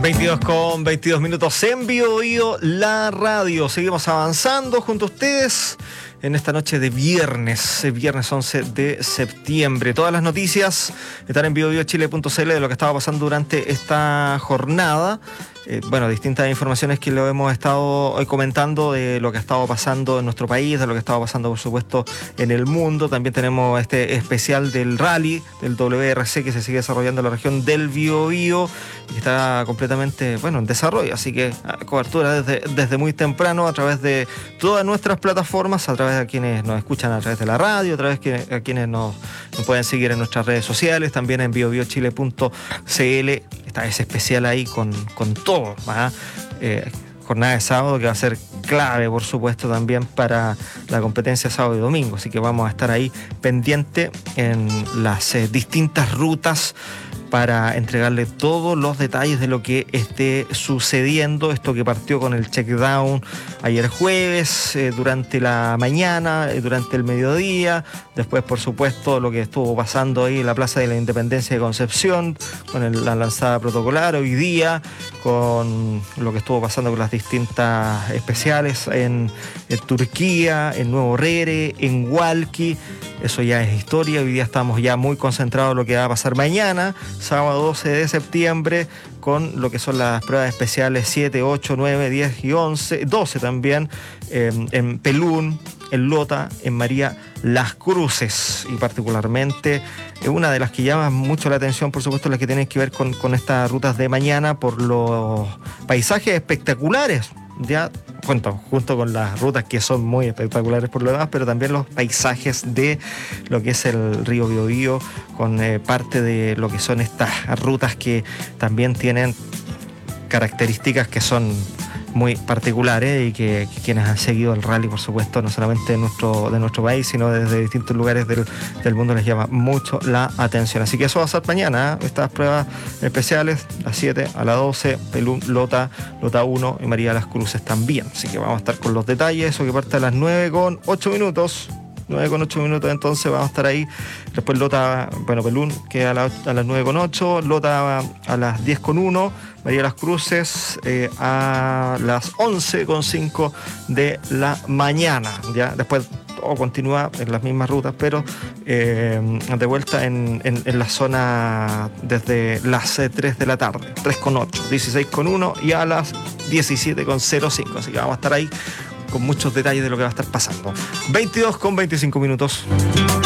22:22 en Biobío, la radio. Seguimos avanzando junto a ustedes en esta noche de viernes 11 de septiembre. Todas las noticias están en biobiochile.cl de lo que estaba pasando durante esta jornada. Distintas informaciones que lo hemos estado hoy comentando de lo que ha estado pasando en nuestro país, de lo que ha estado pasando, por supuesto, en el mundo. También tenemos este especial del rally, del WRC, que se sigue desarrollando en la región del Biobío y que está completamente, en desarrollo. Así que cobertura desde muy temprano a través de todas nuestras plataformas, a través de quienes nos escuchan a través de la radio, a través de quienes nos pueden seguir en nuestras redes sociales, también en biobiochile.cl. Está ese especial ahí con todo. Jornada de sábado que va a ser clave, por supuesto, también para la competencia sábado y domingo. Así que vamos a estar ahí pendiente en las distintas rutas para entregarle todos los detalles de lo que esté sucediendo. Esto que partió con el checkdown ayer jueves, durante la mañana, durante el mediodía. Después, por supuesto, lo que estuvo pasando ahí en la Plaza de la Independencia de Concepción, con la lanzada protocolar hoy día, con lo que estuvo pasando con las distintas especiales en Turquía, en Nuevo Rere, en Hualqui. Eso ya es historia. Hoy día estamos ya muy concentrados en lo que va a pasar mañana, sábado 12 de septiembre, con lo que son las pruebas especiales 7, 8, 9, 10 y 11, 12 también, en Pelún, en Lota, en María Las Cruces. Y particularmente, una de las que llama mucho la atención, por supuesto, las que tienen que ver con estas rutas de mañana, por los paisajes espectaculares, ya junto con las rutas que son muy espectaculares por lo demás, pero también los paisajes de lo que es el río Biobío, con parte de lo que son estas rutas que también tienen características que son muy particulares y que quienes han seguido el rally, por supuesto, no solamente de nuestro país, sino desde distintos lugares del mundo, les llama mucho la atención. Así que eso va a ser mañana, estas pruebas especiales, a las 7, a las 12, Pelún, Lota 1 y María Las Cruces también. Así que vamos a estar con los detalles, eso que parte a las 9:08. 9:08, entonces vamos a estar ahí. Después Lota, Pelún, que a las 9:08, Lota a las 10:01, María Las Cruces a las 11:05 de la mañana. Ya después todo continúa en las mismas rutas, pero de vuelta en la zona desde las 3 de la tarde, 3:08, 16:01 y a las 17:05. Así que vamos a estar ahí con muchos detalles de lo que va a estar pasando. 22:25.